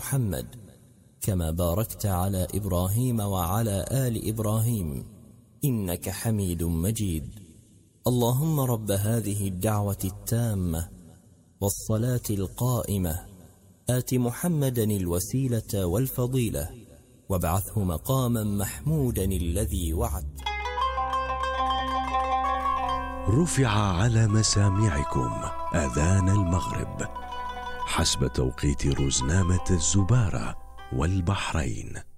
محمد كما باركت على إبراهيم وعلى آل إبراهيم إنك حميد مجيد. اللهم رب هذه الدعوة التامة والصلاة القائمة آت محمدا الوسيلة والفضيلة وابعثه مقاما محمودا الذي وعدت. رفع على مسامعكم آذان المغرب حسب توقيت رزنامة الزبارة والبحرين.